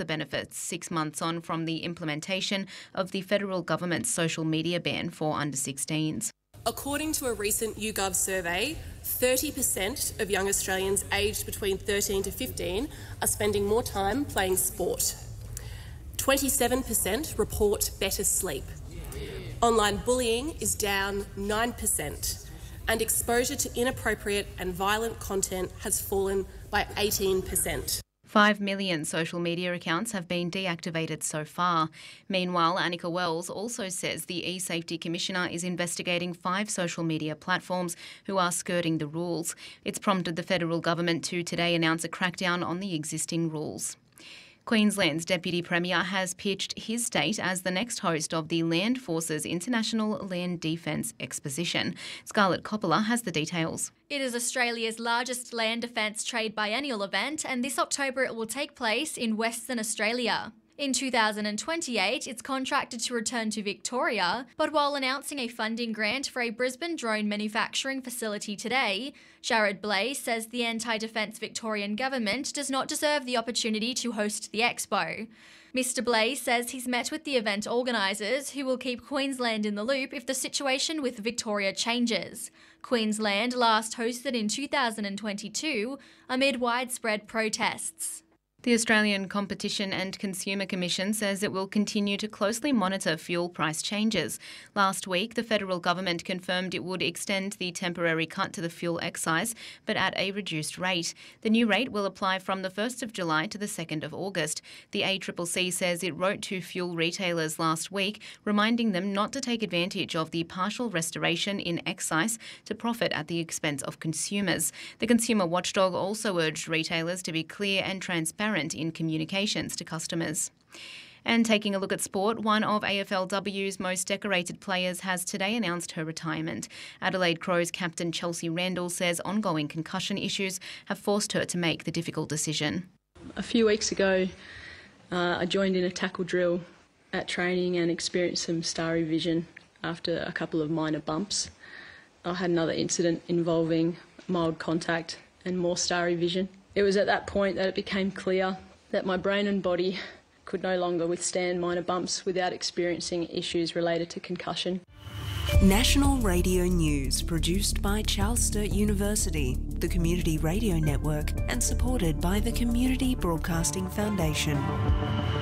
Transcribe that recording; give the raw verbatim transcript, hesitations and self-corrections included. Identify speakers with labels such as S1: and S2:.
S1: the benefits six months on from the implementation of the federal government's social media ban for under sixteens.
S2: According to a recent YouGov survey, thirty percent of young Australians aged between thirteen to fifteen are spending more time playing sport. twenty-seven percent report better sleep. Online bullying is down nine percent, and exposure to inappropriate and violent content has fallen by eighteen percent.
S1: Five million social media accounts have been deactivated so far. Meanwhile, Annika Wells also says the eSafety Commissioner is investigating five social media platforms who are skirting the rules. It's prompted the federal government to today announce a crackdown on the existing rules. Queensland's Deputy Premier has pitched his state as the next host of the Land Forces International Land Defence Exposition. Scarlett Coppola has the details.
S3: It is Australia's largest land defence trade biennial event, and this October it will take place in Western Australia. In two thousand twenty-eight, it's contracted to return to Victoria, but while announcing a funding grant for a Brisbane drone manufacturing facility today, Jared Blais says the anti-defence Victorian government does not deserve the opportunity to host the expo. Mister Blais says he's met with the event organisers, who will keep Queensland in the loop if the situation with Victoria changes. Queensland last hosted in two thousand twenty-two amid widespread protests.
S1: The Australian Competition and Consumer Commission says it will continue to closely monitor fuel price changes. Last week, the federal government confirmed it would extend the temporary cut to the fuel excise, but at a reduced rate. The new rate will apply from the first of July to the second of August. The A C C C says it wrote to fuel retailers last week, reminding them not to take advantage of the partial restoration in excise to profit at the expense of consumers. The consumer watchdog also urged retailers to be clear and transparent in communications to customers. And taking a look at sport, one of A F L W's most decorated players has today announced her retirement. Adelaide Crows captain Chelsea Randall says ongoing concussion issues have forced her to make the difficult decision.
S4: A few weeks ago, uh, I joined in a tackle drill at training and experienced some starry vision after a couple of minor bumps. I had another incident involving mild contact and more starry vision. It was at that point that it became clear that my brain and body could no longer withstand minor bumps without experiencing issues related to concussion.
S5: National Radio News, produced by Charles Sturt University, the Community Radio Network, and supported by the Community Broadcasting Foundation.